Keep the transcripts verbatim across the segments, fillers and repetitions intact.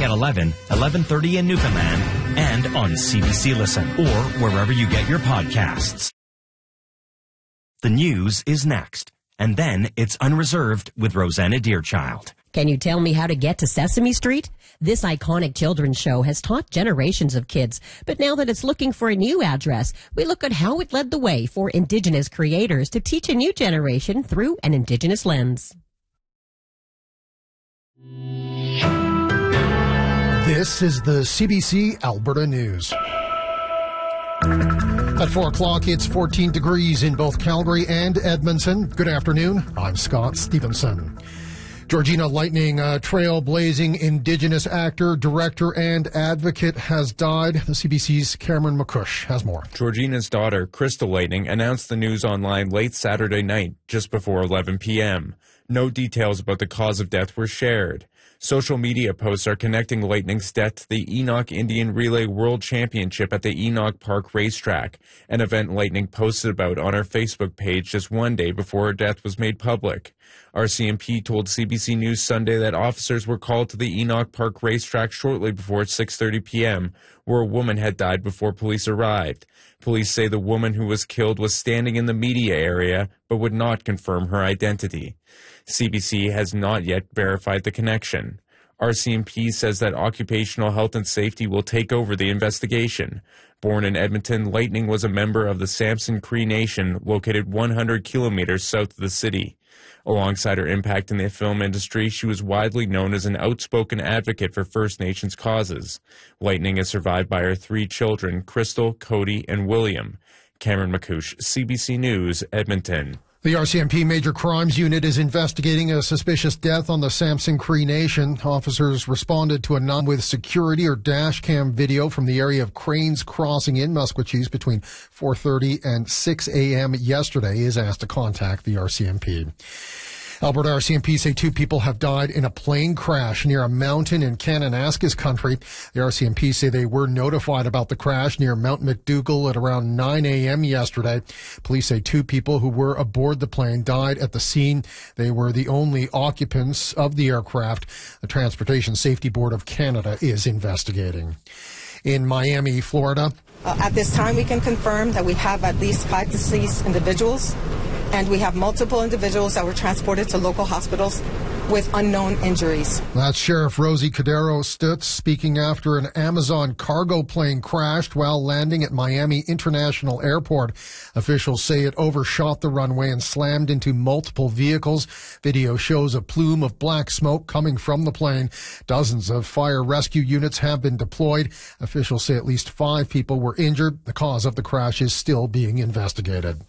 at eleven, eleven thirty in Newfoundland, and on C B C Listen, or wherever you get your podcasts. The news is next, and then it's Unreserved with Rosanna Deerchild. Can you tell me how to get to Sesame Street? This iconic children's show has taught generations of kids, but now that it's looking for a new address, we look at how it led the way for Indigenous creators to teach a new generation through an Indigenous lens. This is the C B C Alberta News. At four o'clock, it's fourteen degrees in both Calgary and Edmonton. Good afternoon. I'm Scott Stevenson. Georgina Lightning, a trailblazing Indigenous actor, director, and advocate, has died. The C B C's Cameron McCush has more. Georgina's daughter, Crystal Lightning, announced the news online late Saturday night, just before eleven p.m. No details about the cause of death were shared. Social media posts are connecting Lightning's death to the Enoch Indian Relay World Championship at the Enoch Park Racetrack, an event Lightning posted about on her Facebook page just one day before her death was made public. R C M P told C B C News Sunday that officers were called to the Enoch Park Racetrack shortly before six thirty p.m., where a woman had died before police arrived. Police say the woman who was killed was standing in the media area, but would not confirm her identity. C B C has not yet verified the connection. R C M P says that occupational health and safety will take over the investigation. Born in Edmonton, Lightning was a member of the Samson Cree Nation, located one hundred kilometers south of the city. Alongside her impact in the film industry, she was widely known as an outspoken advocate for First Nations causes. Lightning is survived by her three children, Crystal, Cody, and William. Cameron McCush, C B C News, Edmonton. The R C M P Major Crimes Unit is investigating a suspicious death on the Samson Cree Nation. Officers responded to a nun with security or dash cam video from the area of Cranes Crossing in Maskwacis between four thirty and six a.m. yesterday. Is asked to contact the R C M P. Alberta R C M P say two people have died in a plane crash near a mountain in Kananaskis country. The R C M P say they were notified about the crash near Mount McDougall at around nine a.m. yesterday. Police say two people who were aboard the plane died at the scene. They were the only occupants of the aircraft. The Transportation Safety Board of Canada is investigating. In Miami, Florida. Uh, at this time, we can confirm that we have at least five deceased individuals, and we have multiple individuals that were transported to local hospitals with unknown injuries. That's Sheriff Rosie Cordero Stutz speaking after an Amazon cargo plane crashed while landing at Miami International Airport. Officials say it overshot the runway and slammed into multiple vehicles. Video shows a plume of black smoke coming from the plane. Dozens of fire rescue units have been deployed. Officials say at least five people were injured. The cause of the crash is still being investigated.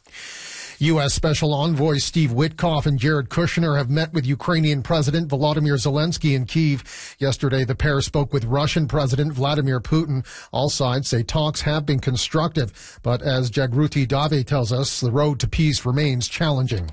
U S. Special Envoy Steve Witkoff and Jared Kushner have met with Ukrainian President Volodymyr Zelensky in Kyiv. Yesterday, the pair spoke with Russian President Vladimir Putin. All sides say talks have been constructive, but as Jagruti Dave tells us, the road to peace remains challenging.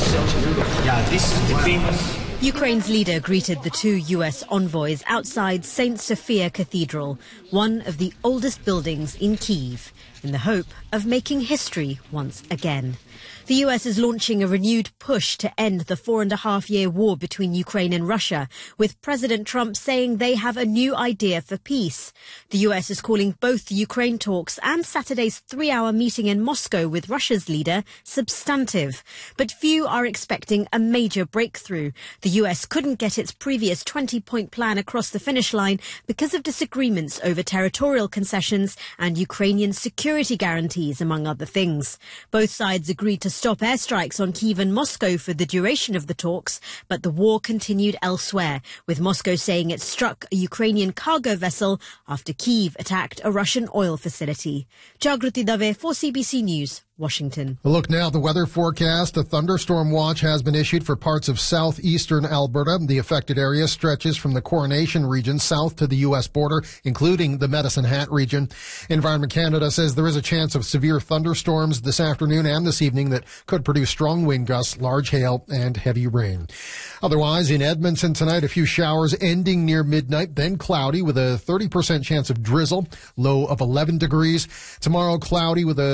Yeah, this is the famous... Ukraine's leader greeted the two U S envoys outside Saint Sophia Cathedral, one of the oldest buildings in Kyiv, in the hope of making history once again. The U S is launching a renewed push to end the four and a half year war between Ukraine and Russia, with President Trump saying they have a new idea for peace. The U S is calling both the Ukraine talks and Saturday's three hour meeting in Moscow with Russia's leader substantive. But few are expecting a major breakthrough. The U S couldn't get its previous twenty point plan across the finish line because of disagreements over territorial concessions and Ukrainian security guarantees, among other things. Both sides agreed to stop airstrikes on Kyiv and Moscow for the duration of the talks, but the war continued elsewhere, with Moscow saying it struck a Ukrainian cargo vessel after Kyiv attacked a Russian oil facility. Jagruti Dave for C B C News, Washington. A look now at the weather forecast. A thunderstorm watch has been issued for parts of southeastern Alberta. The affected area stretches from the Coronation region south to the U S border, including the Medicine Hat region. Environment Canada says there is a chance of severe thunderstorms this afternoon and this evening that could produce strong wind gusts, large hail, and heavy rain. Otherwise, in Edmonton tonight, a few showers ending near midnight, then cloudy with a thirty percent chance of drizzle, low of eleven degrees. Tomorrow, cloudy with a